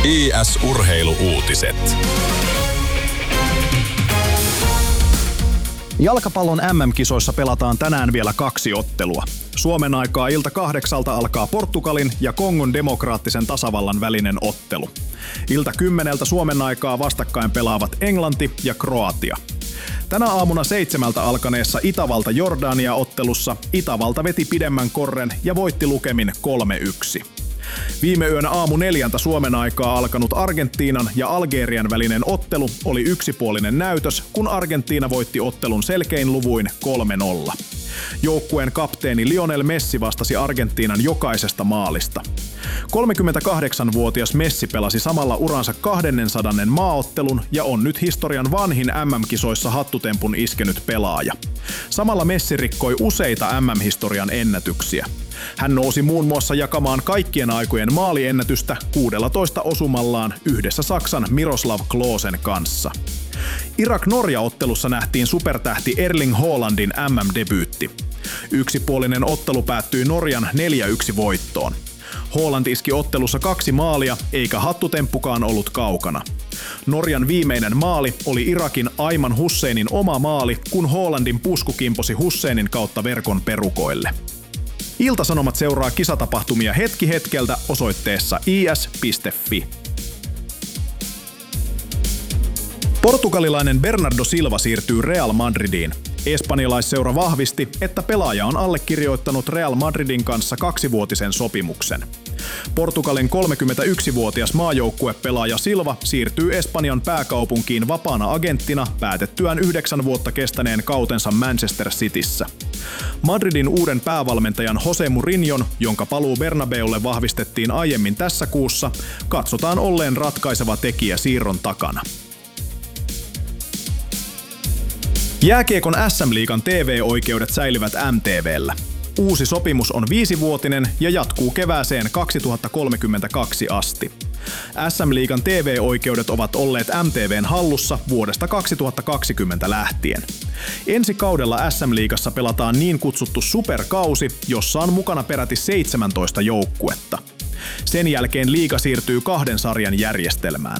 IS-urheilu-uutiset. Jalkapallon MM-kisoissa pelataan tänään vielä 2 ottelua. Suomen aikaa ilta 8 alkaa Portugalin ja Kongon demokraattisen tasavallan välinen ottelu. Ilta 10 Suomen aikaa vastakkain pelaavat Englanti ja Kroatia. Tänä aamuna 7 alkaneessa Itävalta-Jordania-ottelussa Itävalta veti pidemmän korren ja voitti lukemin 3-1. Viime yönä aamu 4 Suomen aikaa alkanut Argentiinan ja Algerian välinen ottelu oli yksipuolinen näytös, kun Argentiina voitti ottelun selkein luvuin 3-0. Joukkueen kapteeni Lionel Messi vastasi Argentiinan jokaisesta maalista. 38-vuotias Messi pelasi samalla uransa 200. maaottelun ja on nyt historian vanhin MM-kisoissa hattutempun iskenyt pelaaja. Samalla Messi rikkoi useita MM-historian ennätyksiä. Hän nousi muun muassa jakamaan kaikkien aikojen maaliennätystä 16 osumallaan yhdessä Saksan Miroslav Klosen kanssa. Irak-Norja-ottelussa nähtiin supertähti Erling Haalandin MM-debyytti. Yksipuolinen ottelu päättyi Norjan 4-1 voittoon. Haaland iski ottelussa 2 maalia, eikä hattutemppukaan ollut kaukana. Norjan viimeinen maali oli Irakin Ayman Husseinin oma maali, kun Haalandin pusku kimposi Husseinin kautta verkon perukoille. Ilta-Sanomat seuraa kisatapahtumia hetki hetkeltä osoitteessa is.fi. Portugalilainen Bernardo Silva siirtyy Real Madridiin. Espanjalaisseura vahvisti, että pelaaja on allekirjoittanut Real Madridin kanssa 2-vuotisen sopimuksen. Portugalin 31-vuotias maajoukkuepelaaja Silva siirtyy Espanjan pääkaupunkiin vapaana agenttina päätettyään 9 vuotta kestäneen kautensa Manchester Cityssä. Madridin uuden päävalmentajan Jose Mourinhon, jonka paluu Bernabeulle vahvistettiin aiemmin tässä kuussa, katsotaan olleen ratkaiseva tekijä siirron takana. Jääkiekon SM-liigan TV-oikeudet säilyvät MTV:llä. Uusi sopimus on 5-vuotinen ja jatkuu kevääseen 2032 asti. SM-liigan TV-oikeudet ovat olleet MTV:n hallussa vuodesta 2020 lähtien. Ensi kaudella SM-liigassa pelataan niin kutsuttu superkausi, jossa on mukana peräti 17 joukkuetta. Sen jälkeen liiga siirtyy 2 sarjan järjestelmään.